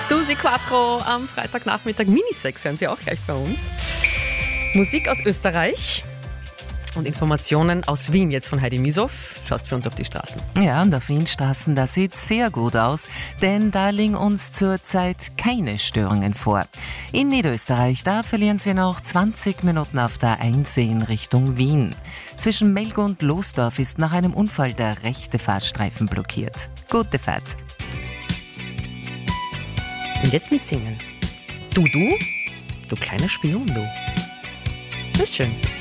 Susi Quattro am Freitagnachmittag. Minisex hören Sie auch gleich bei uns. Musik aus Österreich und Informationen aus Wien jetzt von Heidi Misow. Schaust für uns auf die Straßen. Ja, und auf Wienstraßen, das sieht sehr gut aus, denn da liegen uns zurzeit keine Störungen vor. In Niederösterreich, da verlieren Sie noch 20 Minuten auf der A1 in Richtung Wien. Zwischen Melg und Losdorf ist nach einem Unfall der rechte Fahrstreifen blockiert. Gute Fahrt. Und jetzt mitsingen. Du kleiner Spion, du. Das ist schön.